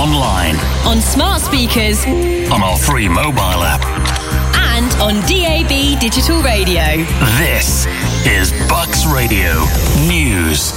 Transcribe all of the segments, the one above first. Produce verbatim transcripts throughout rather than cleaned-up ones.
online, on smart speakers, on our free mobile app, and on D A B digital radio. This is Bucks Radio News.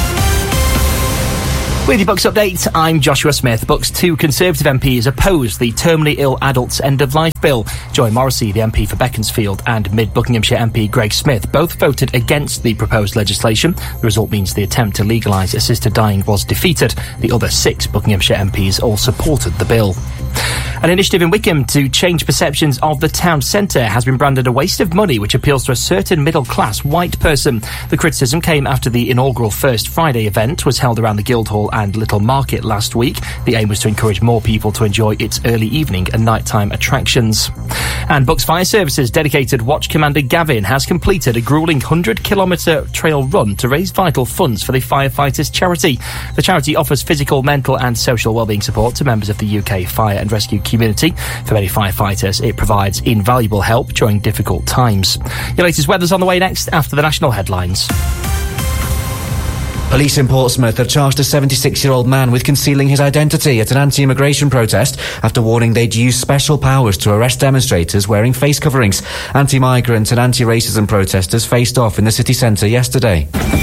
With your Bucks update, I'm Joshua Smith. Bucks two Conservative M Ps oppose the terminally ill adults end-of-life bill. Joy Morrissey, the M P for Beaconsfield, and Mid-Buckinghamshire M P Greg Smith both voted against the proposed legislation. The result means the attempt to legalise assisted dying was defeated. The other six Buckinghamshire M Ps all supported the bill. An initiative in Wickham to change perceptions of the town centre has been branded a waste of money, which appeals to a certain middle-class white person. The criticism came after the inaugural First Friday event was held around the Guildhall and Little Market last week. The aim was to encourage more people to enjoy its early evening and nighttime attractions. And Bucks Fire Services dedicated Watch Commander Gavin has completed a gruelling one hundred kilometre trail run to raise vital funds for the Firefighters charity. The charity offers physical, mental and social wellbeing support to members of the U K fire and rescue community. For many firefighters, it provides invaluable help during difficult times. Your latest weather's on the way next after the national headlines. Police in Portsmouth have charged a seventy-six-year-old man with concealing his identity at an anti-immigration protest after warning they'd use special powers to arrest demonstrators wearing face coverings. Anti-migrant and anti-racism protesters faced off in the city centre yesterday.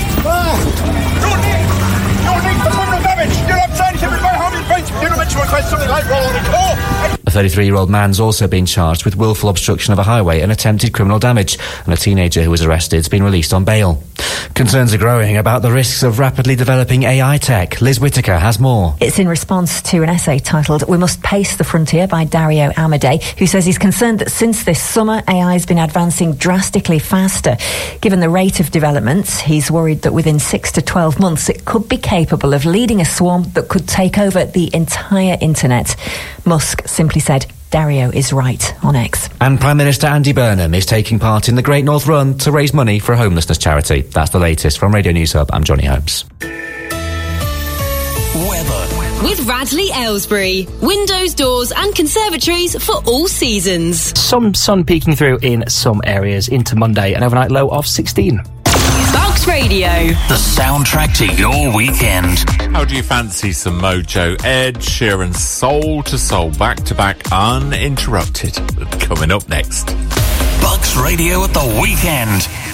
A thirty-three-year-old man's also been charged with willful obstruction of a highway and attempted criminal damage, and a teenager who was arrested has been released on bail. Concerns are growing about the risks of rapidly developing A I tech. Liz Whittaker has more. It's in response to an essay titled "We Must Pace the Frontier" by Dario Amodei, who says he's concerned that since this summer, A I has been advancing drastically faster. Given the rate of development, he's worried that within six to twelve months, it could be capable of leading a swarm that could take over the entire internet. Musk simply said, Dario is right, on X. And Prime Minister Andy Burnham is taking part in the Great North Run to raise money for a homelessness charity. That's the latest from Radio News Hub. I'm Johnny Holmes. Weather. With Radley Aylesbury. Windows, doors and conservatories for all seasons. Some sun peeking through in some areas into Monday, an overnight low of sixteen. Bucks Radio. The soundtrack to your weekend. How do you fancy some Mojo? Ed Sheeran, soul to soul, back to back, uninterrupted. Coming up next. Bucks Radio at the weekend.